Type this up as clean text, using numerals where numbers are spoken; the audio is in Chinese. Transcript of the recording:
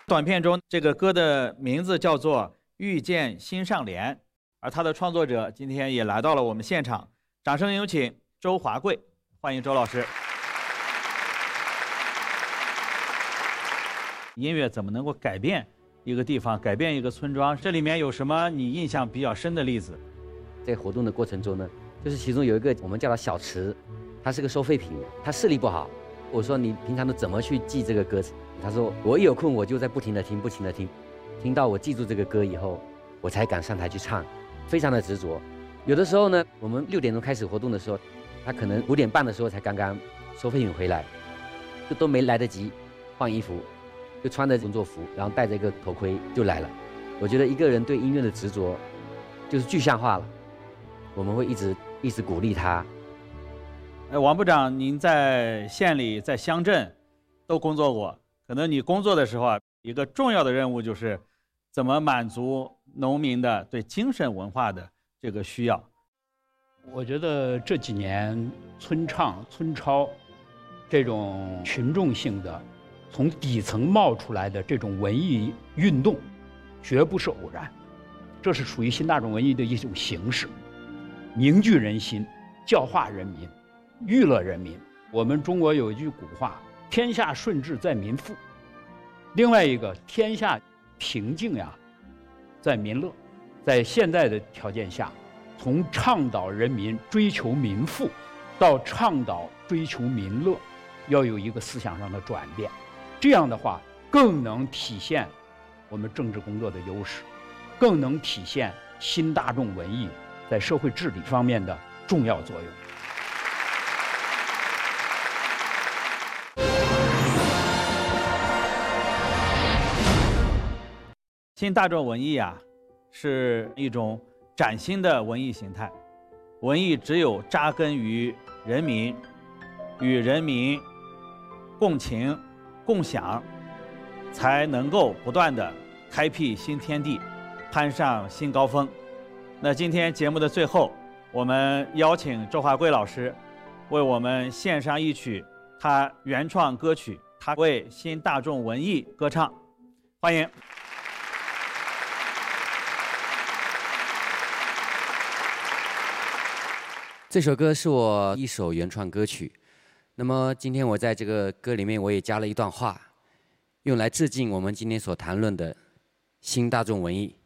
短片中这个歌的名字叫做《遇见心上莲》，而它的创作者今天也来到了我们现场，掌声有请周华贵，欢迎周老师。音乐怎么能够改变一个地方，改变一个村庄？这里面有什么你印象比较深的例子？ 在活动的过程中呢，就是其中有一个我们叫它小池，它是个收废品，他视力不好。我说你平常都怎么去记这个歌词？他说我一有空我就在不停地听，不停地听，听到我记住这个歌以后，我才敢上台去唱，非常的执着。有的时候呢，我们6点钟开始活动的时候，他可能5点半的时候才刚刚收废品回来，就都没来得及换衣服，就穿着工作服，然后戴着一个头盔就来了。我觉得一个人对音乐的执着就是具象化了，我们会一直鼓励他。 王部长，您在县里、在乡镇都工作过，可能你工作的时候啊，一个重要的任务就是怎么满足农民的对精神文化的这个需要。 我觉得这几年村唱、村超这种群众性的、从底层冒出来的这种文艺运动，绝不是偶然，这是属于新大众文艺的一种形式，凝聚人心，教化人民，娱乐人民。我们中国有一句古话：“天下顺治在民富。”另外一个，天下平静呀，在民乐。在现在的条件下，从倡导人民追求民富，到倡导追求民乐，要有一个思想上的转变。这样的话，更能体现我们政治工作的优势，更能体现新大众文艺在社会治理方面的重要作用。 新大众文艺啊，是一种崭新的文艺形态。文艺只有扎根于人民，与人民共情共享，才能够不断的开辟新天地，攀上新高峰。那今天节目的最后，我们邀请周华贵老师为我们献上一曲他原创歌曲，他为新大众文艺歌唱，欢迎。 这首歌是我一首原创歌曲，那么今天我在这个歌里面我也加了一段话，用来致敬我们今天所谈论的新大众文艺。